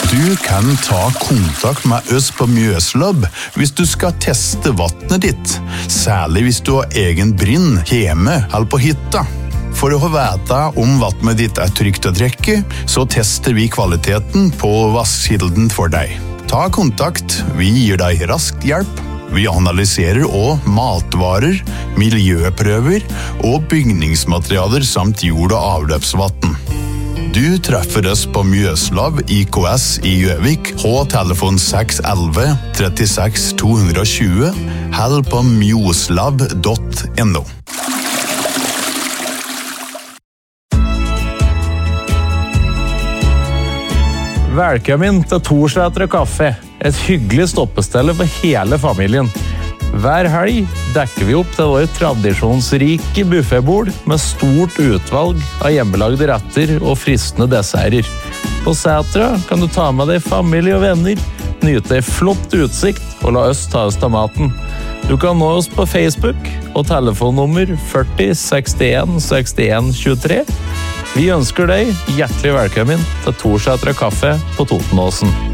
Du kan ta kontakt med oss på Mjøslab hvis du skal teste vattnet ditt, særlig hvis du har egen brinn hjemme eller på hytta. For å få vite om vattnet ditt er trygt å drikke, så tester vi kvaliteten på vasskilden for deg. Ta kontakt, vi gir deg rask hjelp. Vi analyserer også matvarer, miljøprøver og bygningsmaterialer samt jord- og avløpsvatten. Du treffer oss på Mjøslab IKS i Gjøvik, telefon 611 36 220, eller på mjoslab.no. Velkommen til Torsætre kaffe, et hyggelig stoppestelle for hele familien. Hver helg dekker vi opp til vår tradisjonsrike buffetbord med stort utvalg av hjemmelagde retter og fristende desserter. På Sætra kan du ta med deg familie og venner, nyte en flott utsikt og la oss ta oss til maten. Du kan nå oss på Facebook og telefonnummer 40 61 61 23. Vi ønsker deg hjertelig velkommen til Torsætre kaffe på Totenåsen.